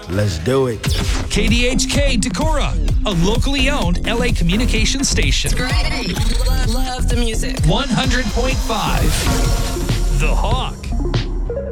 Let's do it. KDHK Decorah, a locally owned LA communication station. Great. Love the music. 100.5 The Hawk.